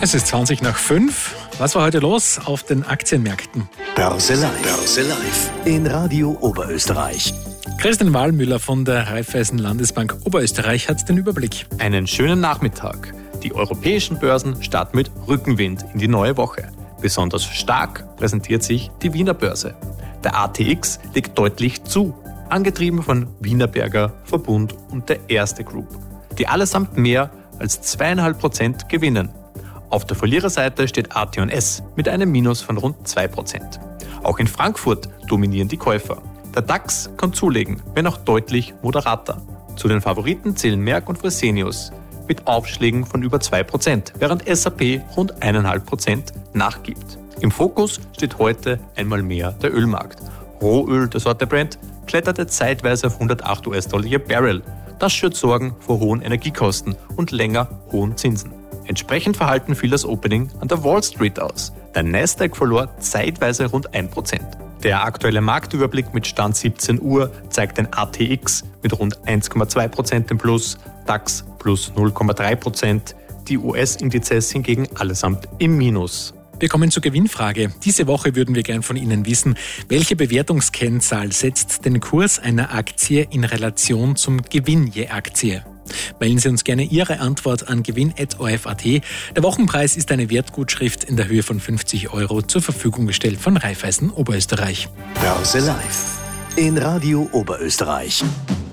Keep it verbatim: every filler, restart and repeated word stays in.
Es ist zwanzig nach fünf. Was war heute los auf den Aktienmärkten? Börse Live. Börse Live. In Radio Oberösterreich. Christian Wahlmüller von der Raiffeisen Landesbank Oberösterreich hat den Überblick. Einen schönen Nachmittag. Die europäischen Börsen starten mit Rückenwind in die neue Woche. Besonders stark präsentiert sich die Wiener Börse. Der A T X legt deutlich zu, angetrieben von Wienerberger, Verbund und der Erste Group, die allesamt mehr als zweieinhalb Prozent gewinnen. Auf der Verliererseite steht A T und S mit einem Minus von rund zwei Prozent. Auch in Frankfurt dominieren die Käufer. Der DAX kann zulegen, wenn auch deutlich moderater. Zu den Favoriten zählen Merck und Fresenius mit Aufschlägen von über zwei Prozent, während S A P rund eins Komma fünf Prozent nachgibt. Im Fokus steht heute einmal mehr der Ölmarkt. Rohöl der Sorte Brent kletterte zeitweise auf hundertacht US-Dollar je Barrel. Das schürt Sorgen vor hohen Energiekosten und länger hohen Zinsen. Entsprechend verhalten fiel das Opening an der Wall Street aus. Der Nasdaq verlor zeitweise rund ein Prozent. Der aktuelle Marktüberblick mit Stand siebzehn Uhr zeigt den A T X mit rund eins Komma zwei Prozent im Plus, DAX plus null Komma drei Prozent, die U S-Indizes hingegen allesamt im Minus. Wir kommen zur Gewinnfrage. Diese Woche würden wir gern von Ihnen wissen, welche Bewertungskennzahl setzt den Kurs einer Aktie in Relation zum Gewinn je Aktie? Mailen Sie uns gerne Ihre Antwort an gewinn at o f punkt a t. Der Wochenpreis ist eine Wertgutschrift in der Höhe von fünfzig Euro zur Verfügung gestellt von Raiffeisen Oberösterreich. Börse Live in Radio Oberösterreich.